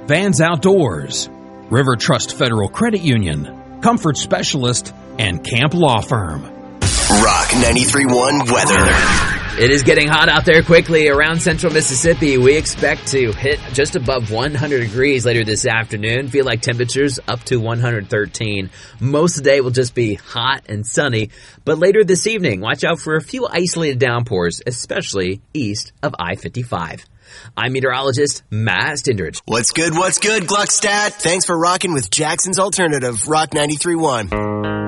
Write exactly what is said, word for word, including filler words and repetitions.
Vans Outdoors, River Trust Federal Credit Union, Comfort Specialist, and Camp Law Firm. Rock ninety-three point one weather. It is getting hot out there quickly around central Mississippi. We expect to hit just above one hundred degrees later this afternoon. Feel like temperatures up to one hundred thirteen. Most of the day will just be hot and sunny. But later this evening, watch out for a few isolated downpours, especially east of I fifty-five. I'm meteorologist Matt Stindridge. What's good, what's good, Gluckstadt? Thanks for rocking with Jackson's Alternative, Rock ninety-three point one.